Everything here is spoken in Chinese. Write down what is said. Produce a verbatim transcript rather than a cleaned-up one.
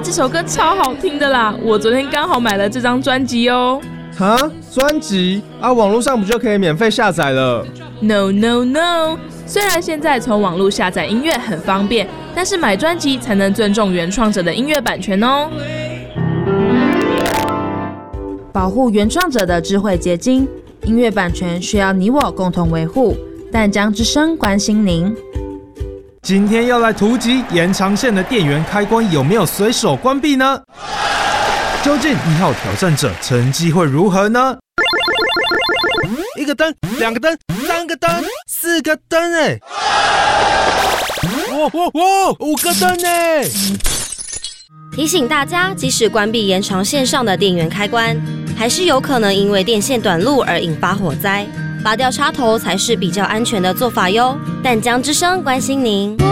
这首歌超好听的啦！我昨天刚好买了这张专辑哦。 哈，专辑啊，网络上不就可以免费下载了 ？No No No！ 虽然现在从网络下载音乐很方便，但是买专辑才能尊重原创者的音乐版权哦。 保护原创者的智慧结晶，音乐版权需要你我共同维护。淡江之声关心您。 今天要来突击延长线的电源开关有没有随手关闭呢？究竟一号挑战者成绩会如何呢？一个灯，两个灯，三个灯，四个灯哎！哇哇哇，五个灯哎！ 提醒大家，即使关闭延长线上的电源开关，还是有可能因为电线短路而引发火灾。拔掉插头才是比较安全的做法哟。淡江之声关心您。